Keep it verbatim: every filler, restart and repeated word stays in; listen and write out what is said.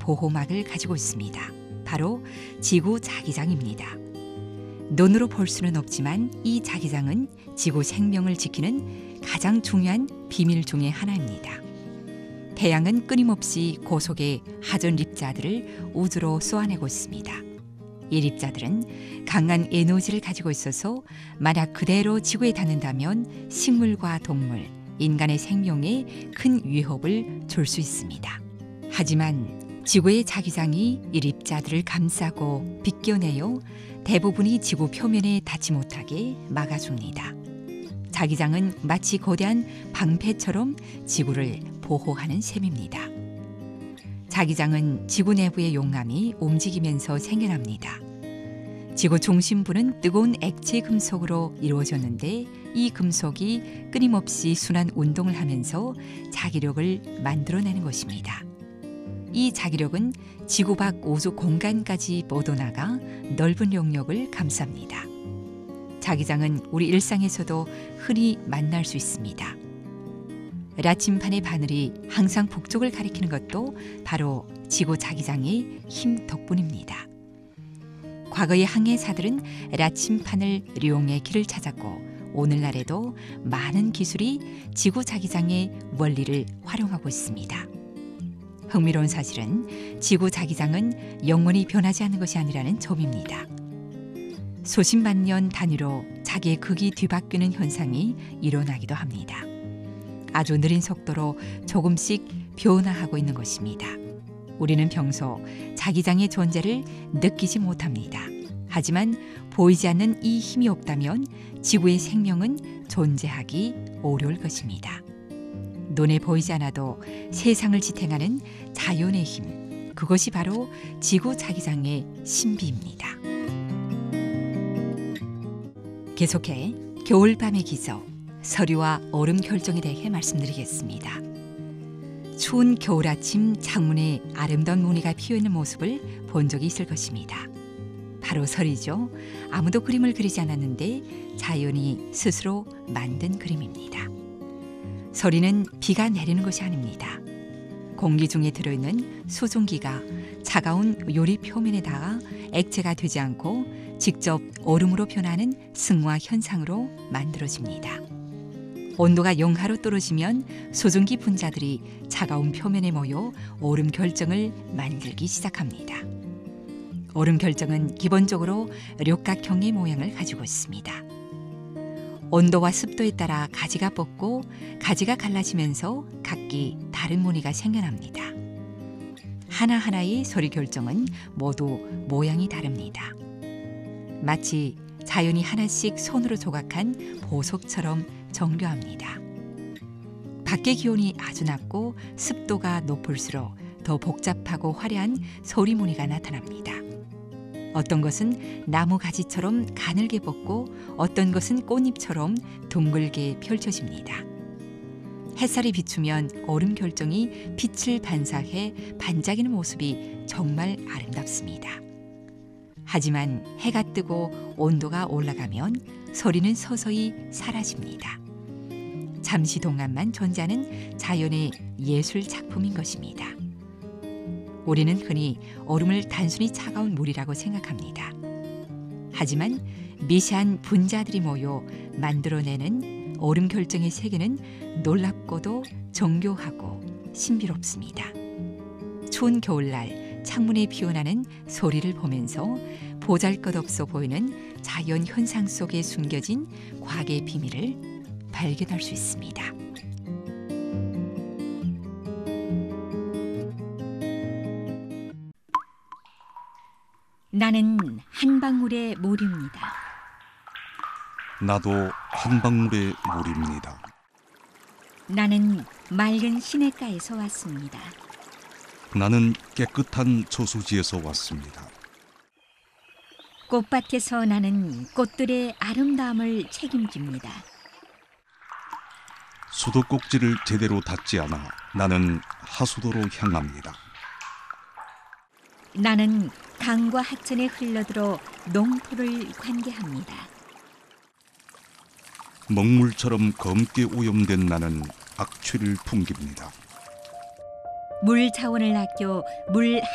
보호막을 가지고 있습니다. 바로 지구 자기장입니다. 눈으로 볼 수는 없지만 이 자기장은 지구 생명을 지키는 가장 중요한 비밀 중의 하나입니다. 태양은 끊임없이 고속의 하전 립자들을 우주로 쏘아내고 있습니다. 이 립자들은 강한 에너지를 가지고 있어서 만약 그대로 지구에 닿는다면 식물과 동물, 인간의 생명에 큰 위협을 줄 수 있습니다. 하지만 지구의 자기장이 이 립자들을 감싸고 빗겨내어 대부분이 지구 표면에 닿지 못하게 막아줍니다. 자기장은 마치 거대한 방패처럼 지구를 보호하는 셈입니다. 자기장은 지구 내부의 용암이 움직이면서 생겨납니다. 지구 중심부는 뜨거운 액체 금속으로 이루어졌는데 이 금속이 끊임없이 순환 운동을 하면서 자기력을 만들어내는 것입니다. 이 자기력은 지구 밖 우주 공간까지 뻗어나가 넓은 영역을 감쌉니다. 자기장은 우리 일상에서도 흔히 만날 수 있습니다. 나침반의 바늘이 항상 북쪽을 가리키는 것도 바로 지구 자기장의 힘 덕분입니다. 과거의 항해사들은 나침반을 이용해 길을 찾았고 오늘날에도 많은 기술이 지구 자기장의 원리를 활용하고 있습니다. 흥미로운 사실은 지구 자기장은 영원히 변하지 않는 것이 아니라는 점입니다. 수십만 년 단위로 자기의 극이 뒤바뀌는 현상이 일어나기도 합니다. 아주 느린 속도로 조금씩 변화하고 있는 것입니다. 우리는 평소 자기장의 존재를 느끼지 못합니다. 하지만 보이지 않는 이 힘이 없다면 지구의 생명은 존재하기 어려울 것입니다. 눈에 보이지 않아도 세상을 지탱하는 자연의 힘, 그것이 바로 지구 자기장의 신비입니다. 계속해 겨울밤의 기적, 서리와 얼음 결정에 대해 말씀드리겠습니다. 추운 겨울 아침 창문에 아름다운 무늬가 피어있는 모습을 본 적이 있을 것입니다. 바로 서리죠. 아무도 그림을 그리지 않았는데 자연이 스스로 만든 그림입니다. 서리는 비가 내리는 것이 아닙니다. 공기 중에 들어있는 수증기가 차가운 요리 표면에 닿아 액체가 되지 않고 직접 얼음으로 변하는 승화 현상으로 만들어집니다. 온도가 영하로 떨어지면 수증기 분자들이 차가운 표면에 모여 얼음 결정을 만들기 시작합니다. 얼음 결정은 기본적으로六角형의 모양을 가지고 있습니다. 온도와 습도에 따라 가지가 뻗고 가지가 갈라지면서 각기 다른 무늬가 생겨납니다. 하나하나의 서리 결정은 모두 모양이 다릅니다. 마치 자연이 하나씩 손으로 조각한 보석처럼 정교합니다. 밖의 기온이 아주 낮고 습도가 높을수록 더 복잡하고 화려한 서리 무늬가 나타납니다. 어떤 것은 나무 가지처럼 가늘게 뻗고 어떤 것은 꽃잎처럼 둥글게 펼쳐집니다. 햇살이 비추면 얼음 결정이 빛을 반사해 반짝이는 모습이 정말 아름답습니다. 하지만 해가 뜨고 온도가 올라가면 서리는 서서히 사라집니다. 잠시 동안만 존재하는 자연의 예술 작품인 것입니다. 우리는 흔히 얼음을 단순히 차가운 물이라고 생각합니다. 하지만 미세한 분자들이 모여 만들어내는 얼음 결정의 세계는 놀랍고도 정교하고 신비롭습니다. 추운 겨울날 창문에 피어나는 소리를 보면서 보잘것없어 보이는 자연 현상 속에 숨겨진 과학의 비밀을 발견할 수 있습니다. 나는 한 방울의 물입니다. 나도 한 방울의 물입니다. 나는 맑은 시냇가에서 왔습니다. 나는 깨끗한 저수지에서 왔습니다. 꽃밭에서 나는 꽃들의 아름다움을 책임집니다. 수도꼭지를 제대로 닫지 않아 나는 하수도로 향합니다. 나는 강과 하천에 흘러들어 농토를 관계합니다. 먹물처럼 검게 오염된 나는 악취를 풍깁니다. 물 자원을 아껴 물